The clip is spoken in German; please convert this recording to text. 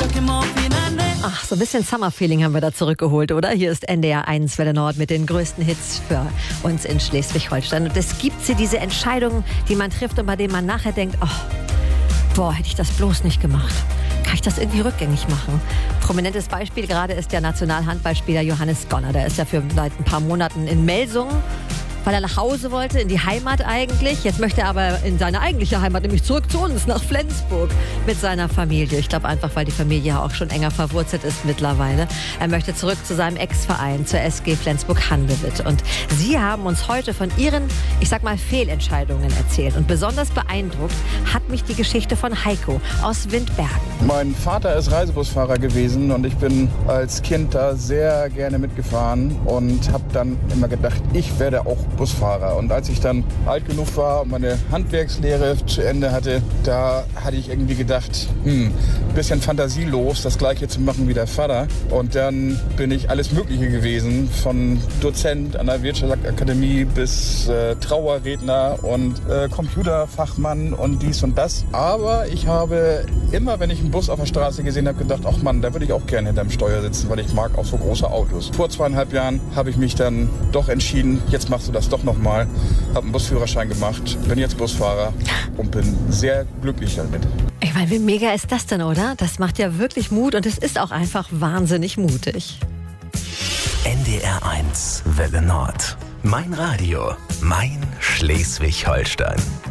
Ach, so ein bisschen Summer-Feeling haben wir da zurückgeholt, oder? Hier ist NDR 1 Welle Nord mit den größten Hits für uns in Schleswig-Holstein. Und es gibt diese Entscheidungen, die man trifft und bei denen man nachher denkt, oh, boah, hätte ich das bloß nicht gemacht. Kann ich das irgendwie rückgängig machen? Prominentes Beispiel gerade ist der Nationalhandballspieler Johannes Gonner. Der ist ja seit ein paar Monaten in Melsungen, weil er nach Hause wollte, in die Heimat eigentlich. Jetzt möchte er aber in seine eigentliche Heimat, nämlich zurück zu uns, nach Flensburg mit seiner Familie. Ich glaube einfach, weil die Familie ja auch schon enger verwurzelt ist mittlerweile. Er möchte zurück zu seinem Ex-Verein, zur SG Flensburg-Handewitt. Und Sie haben uns heute von Ihren, ich sag mal, Fehlentscheidungen erzählt. Und besonders beeindruckt hat mich die Geschichte von Heiko aus Windbergen. Mein Vater ist Reisebusfahrer gewesen und ich bin als Kind da sehr gerne mitgefahren und habe dann immer gedacht, ich werde auch Busfahrer. Und als ich dann alt genug war und meine Handwerkslehre zu Ende hatte, da hatte ich irgendwie gedacht, bisschen fantasielos, das Gleiche zu machen wie der Vater. Und dann bin ich alles Mögliche gewesen, von Dozent an der Wirtschaftsakademie bis Trauerredner und Computerfachmann und dies und das. Aber ich habe immer, wenn ich einen Bus auf der Straße gesehen habe, gedacht, ach Mann, da würde ich auch gerne hinterm Steuer sitzen, weil ich mag auch so große Autos. Vor 2,5 Jahren habe ich mich dann doch entschieden, jetzt machst du das doch nochmal. Habe einen Busführerschein gemacht, bin jetzt Busfahrer und bin sehr glücklich damit. Ich meine, wie mega ist das denn, oder? Das macht ja wirklich Mut und es ist auch einfach wahnsinnig mutig. NDR 1 Welle Nord. Mein Radio, mein Schleswig-Holstein.